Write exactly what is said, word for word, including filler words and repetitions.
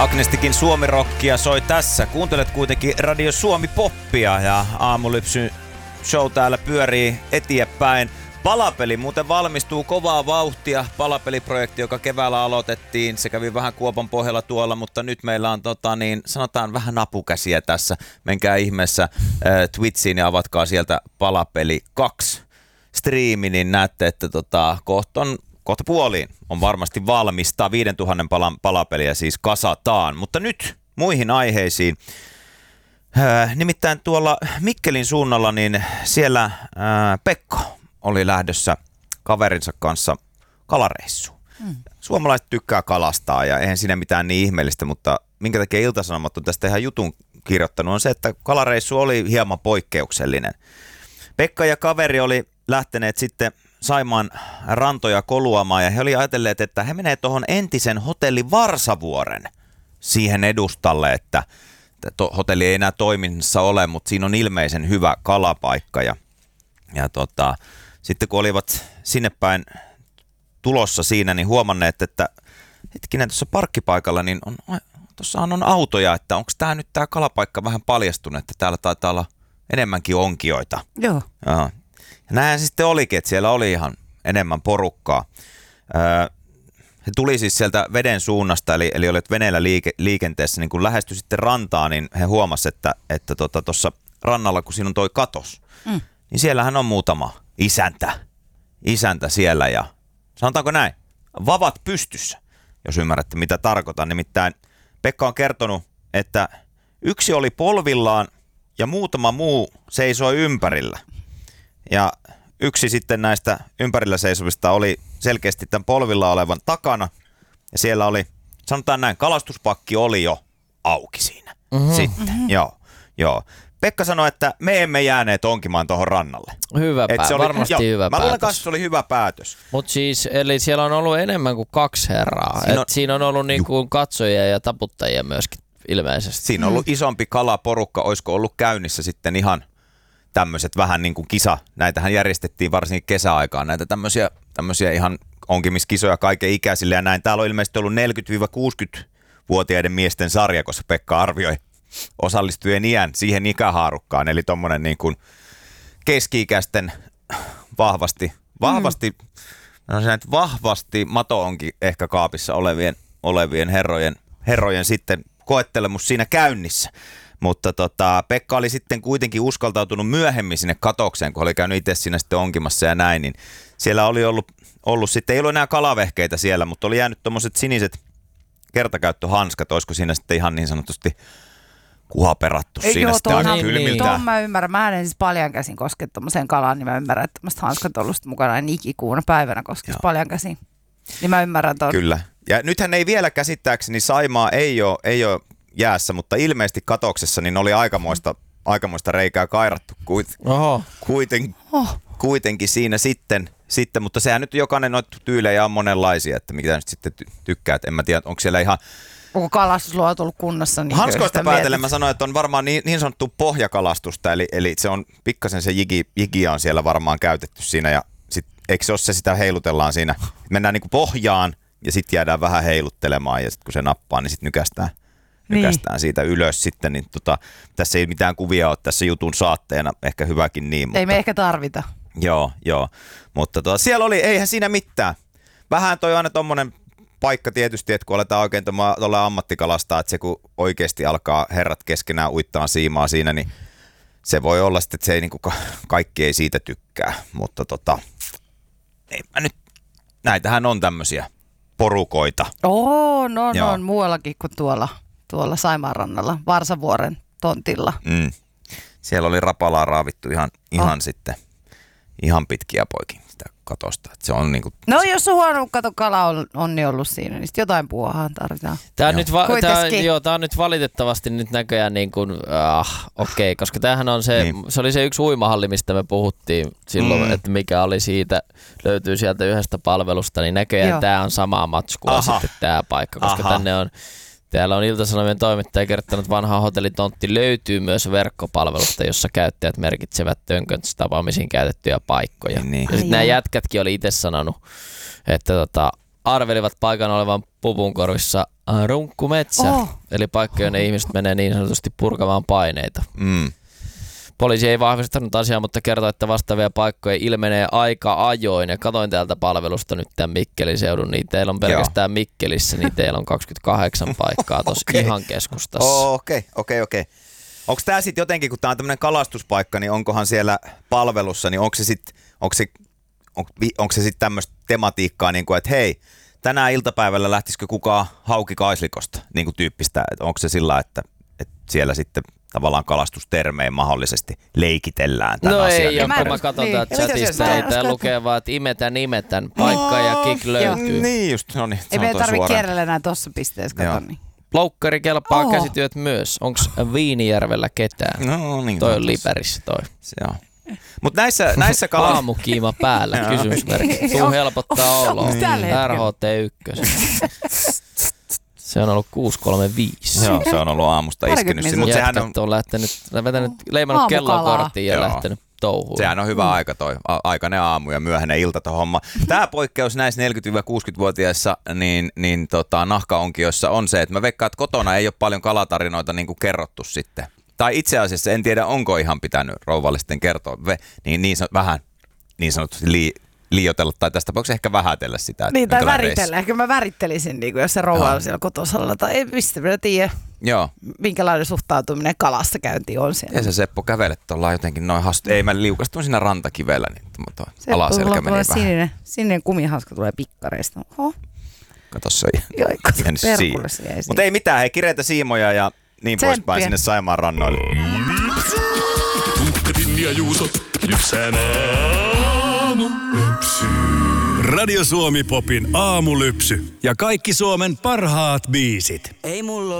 Agnestikin Suomi-rockia soi tässä. Kuuntelet kuitenkin Radio Suomi-poppia ja Aamulypsyn show täällä pyörii eteenpäin. Palapeli muuten valmistuu kovaa vauhtia. Palapeliprojekti, joka keväällä aloitettiin. Se kävi vähän kuopan pohjalla tuolla, mutta nyt meillä on tota, niin, sanotaan vähän apukäsiä tässä. Menkää ihmeessä äh, Twitchiin ja avatkaa sieltä Palapeli kaksi striimi, niin näette, että tota, kohta on kohta puoliin on varmasti valmista. viisituhatta palan palapeliä siis kasataan. Mutta nyt muihin aiheisiin. Äh, nimittäin tuolla Mikkelin suunnalla, niin siellä äh, Pekka oli lähdössä kaverinsa kanssa kalareissuun. Mm. Suomalaiset tykkää kalastaa ja eihän siinä mitään niin ihmeellistä, mutta minkä takia Ilta-Sanomat on tästä ihan jutun kirjoittanut on se, että kalareissu oli hieman poikkeuksellinen. Pekka ja kaveri oli lähteneet sitten Saimaan rantoja koluamaan ja he oli ajatelleet, että he menee tuohon entisen hotelli Varsavuoren siihen edustalle, että hotelli ei enää toiminnassa ole, mutta siinä on ilmeisen hyvä kalapaikka ja, ja tota, sitten kun olivat sinne päin tulossa siinä, niin huomanneet, että hetkinen tuossa parkkipaikalla, niin on, tuossahan on autoja, että onko tämä nyt tämä kalapaikka vähän paljastunut, että täällä taitaa olla enemmänkin onkijoita. Joo. Aha. Ja näinhän se sitten olikin, että siellä oli ihan enemmän porukkaa. Öö, he tuli siis sieltä veden suunnasta, eli, eli olet veneellä liike, liikenteessä, niin kun lähestyi sitten rantaan, niin he huomasivat, että että tuossa tota, rannalla, kun siinä on toi katos, mm. niin siellähän on muutama isäntä, isäntä siellä ja sanotaanko näin, vavat pystyssä, jos ymmärrätte mitä tarkoitan. Nimittäin Pekka on kertonut, että yksi oli polvillaan ja muutama muu seisoi ympärillä. Ja yksi sitten näistä ympärillä seisovista oli selkeästi tämän polvilla olevan takana. Ja siellä oli, sanotaan näin, kalastuspakki oli jo auki siinä. Mm-hmm. Sitten, mm-hmm. joo, joo. Pekka sanoi, että me emme jääneet onkimaan tuohon rannalle. Hyvä päätös, varmasti jo, hyvä mä päätös. Mä luulen kanssa, se oli hyvä päätös. Mutta siis, eli siellä on ollut enemmän kuin kaksi herraa. Siinä on, siinä on ollut niin kuin katsojia ja taputtajia myöskin ilmeisesti. Siinä on ollut isompi kalaporukka, olisiko ollut käynnissä sitten ihan tämmöiset vähän niin kuin kisa. Näitähän järjestettiin varsinkin kesäaikaan, näitä tämmöisiä, tämmöisiä ihan onkimiskisoja kaiken ikäisille ja näin. Täällä on ilmeisesti ollut neljäkymmentä-kuusikymmentävuotiaiden miesten sarja, koska Pekka arvioi osallistujien iän siihen ikähaarukkaan. Eli tommonen niin kuin keski-ikäisten vahvasti, vahvasti, mm. no se näin, vahvasti mato onkin ehkä kaapissa olevien, olevien herrojen, herrojen sitten koettelemus siinä käynnissä. Mutta tota, Pekka oli sitten kuitenkin uskaltautunut myöhemmin sinne katokseen, kun oli käynyt itse siinä sitten onkimassa ja näin, niin siellä oli ollut, ollut sitten, ei ollut enää kalavehkeitä siellä, mutta oli jäänyt tommoset siniset kertakäyttöhanskat, olisiko siinä sitten ihan niin sanotusti kuhaperattu ei, siinä joo, sitten aika niin, kylmiltä. Tuon mä ymmärrän, mä en siis paljon käsin koske tommoseen kalaan, niin mä ymmärrän, että tommoset hanskat on ollut mukana en ikikuuna päivänä koskisi paljon käsin. Niin mä ymmärrän ton. Kyllä. Ja nythän ei vielä käsittääkseni, Saimaa ei ole, ei ole jäässä, mutta ilmeisesti katoksessa niin oli aikamoista, aikamoista reikää kairattu kuit, kuiten, oh. kuitenkin siinä sitten, sitten, mutta sehän nyt jokainen noita tyylejä on monenlaisia, että mitä nyt sitten ty- tykkäät. En mä tiedä, onko siellä ihan onko kalastusluot ollut kunnossa? Niin hanskoista päätellen mä sanoin, että on varmaan niin, niin sanottu pohjakalastusta, eli, eli se on pikkasen se jigi, jigia on siellä varmaan käytetty siinä ja sit, eikö se ole se, sitä heilutellaan siinä, mennään niin kuin pohjaan ja sitten jäädään vähän heiluttelemaan ja sitten kun se nappaa, niin sitten nykästään. Nykästään niin. siitä ylös sitten, niin tota, tässä ei mitään kuvia ole tässä jutun saatteena, ehkä hyväkin niin. Mutta, ei me ehkä tarvita. Joo, joo, mutta tota, siellä oli, eihän siinä mitään. Vähän toi on aina tommonen paikka tietysti, että kun aletaan oikein tuolla ammattikalastaa, että se kun oikeasti alkaa herrat keskenään uittaan siimaa siinä, niin se voi olla sitten, että se ei, niin kuin, kaikki ei siitä tykkää, mutta tota, ei mä nyt, näitähän on tämmöisiä porukoita. Oo, no, no on muuallakin kuin tuolla. Tuolla Saimaanrannalla, Varsavuoren tontilla. Mm. Siellä oli rapalaa raavittu ihan, ihan oh. sitten, ihan pitkiä poikin sitä katosta. Et se on niinku no jos on huono kato kala on, on niin ollut siinä, niin jotain puuhaa tarvitaan. Tämä on, nyt va- tää, joo, tää on nyt valitettavasti nyt näköjään niin kuin, ah, okei, okay, koska tämähän on se, niin. se oli se yksi uimahalli, mistä me puhuttiin silloin, mm. että mikä oli siitä, löytyy sieltä yhdestä palvelusta, niin näköjään joo. Tämä on samaa matskua Aha. sitten tämä paikka, koska Aha. tänne on täällä on Ilta-Sanomien toimittaja kertonut, että vanha hotellitontti löytyy myös verkkopalvelusta, jossa käyttäjät merkitsevät Tönköns tapaamisiin käytettyjä paikkoja. Niin, niin. Ja sitten nämä jätkätkin oli itse sanonut, että tota, arvelivat paikan olevan pupunkorvissa runkkumetsä, oh. eli paikka, jonne ihmiset menee niin sanotusti purkamaan paineita. Mm. Poliisi ei vahvistanut asiaa, mutta kertoi, että vastaavia paikkoja ilmenee aika ajoin. Ja katoin täältä palvelusta nyt tämän Mikkelin seudun, niin teillä on pelkästään Joo. Mikkelissä, niin teillä on kaksikymmentäkahdeksan paikkaa tuossa okay. ihan keskustassa. Okei, okei, okei. Onko tämä sitten jotenkin, kun tämä on tämmöinen kalastuspaikka, niin onkohan siellä palvelussa, niin onko se sitten onko se, on, onko se sit tämmöistä tematiikkaa, niin kuin, että hei, tänään iltapäivällä lähtisikö kukaan hauki kaislikosta, niin kuin tyyppistä, että onko se sillä, että, että siellä sitten tavallaan kalastustermein mahdollisesti leikitellään tämän no asian. No ei, kun mä katson niin. täältä chatista, ei tää lukee vaan, että imetän, imetän, paikka ja kick löytyy. Niin just, no niin. Ei meidän tarvitse kierrellä enää tossa pisteessä, kato niin. Loukkari kelpaa Oho. käsityöt myös. Onks Viinijärvellä ketään? No niin. Toi on Liperissä toi. Se on. Mut näissä, näissä kala... Aamukiima päällä, kysymysmerkki. Tuu helpottaa oloa. R H T yksi. Se on ollut kuusi kolmekymmentäviisi. Joo, se on ollut aamusta iskenyt. Mutta sehän on... on lähtenyt, vetänyt, leimannut kellokorttiin ja Joo. lähtenyt touhuun. Sehän on hyvä mm. aika toi, a- aikainen aamu ja myöhäinen ilta tuohon homma. Tämä poikkeus näissä neljäkymmentä-kuusikymmentävuotiaissa niin, niin tota, nahkaonkioissa on se, että mä veikkaan, että kotona ei ole paljon kalatarinoita niin kuin kerrottu sitten. Tai itse asiassa en tiedä, onko ihan pitänyt rouvallisten kertoa, niin, niin vähän niin sanotusti lii, liioitella tai tästä tapauksessa ehkä vähätellä sitä. Niin, tai väritellä. Ehkä mä värittelisin, niin kuin jos se rouva on siellä kotosalla. Tai ei mistä minä tiedä, Joo. minkälainen suhtautuminen kalassa käyntiin on siellä. Ja se Seppo kävelet tuolla jotenkin noin hastu. Ei, mä liukastun siinä rantakivellä, niin tuo alaselkä meni vähän. Sininen, sininen kumihanska tulee pikkareista. Oho. Kato se jäänyt siihen. Mutta ei mitään, hei kireitä siimoja ja niin poispäin sinne Saimaan rannoille. Tuukkatin ja Juuso, Lypsään aamulypsy. Radio Suomi Popin aamulypsy ja kaikki Suomen parhaat biisit. Ei mulla